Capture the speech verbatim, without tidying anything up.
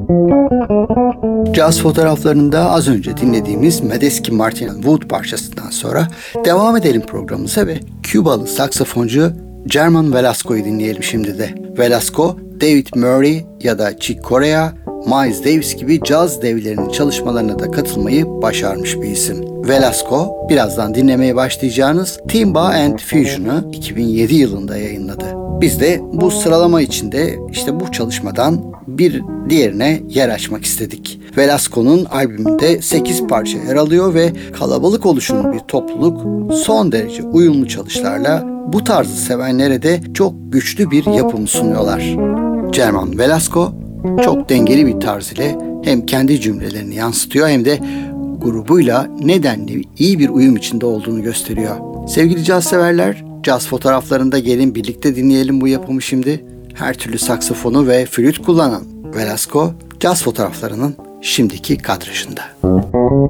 Caz fotoğraflarında az önce dinlediğimiz Medeski Martin Wood parçasından sonra devam edelim programımıza ve Kübalı saksafoncu German Velasco'yu dinleyelim şimdi de. Velasco, David Murray ya da Chick Corea, Miles Davis gibi caz devlerinin çalışmalarına da katılmayı başarmış bir isim. Velasco, birazdan dinlemeye başlayacağınız Timba and Fusion'u iki bin yedi yılında yayınladı. Biz de bu sıralama içinde işte bu çalışmadan bir diğerine yer açmak istedik. Velasco'nun albümünde sekiz parça yer alıyor ve kalabalık oluşumlu bir topluluk son derece uyumlu çalışlarla bu tarzı sevenlere de çok güçlü bir yapım sunuyorlar. German Velasco çok dengeli bir tarz ile hem kendi cümlelerini yansıtıyor hem de grubuyla nedenli iyi bir uyum içinde olduğunu gösteriyor. Sevgili caz severler, caz fotoğraflarında gelin birlikte dinleyelim bu yapımı şimdi. Her türlü saksafonu ve flüt kullanan Velasco, caz fotoğraflarının şimdiki kadrajında.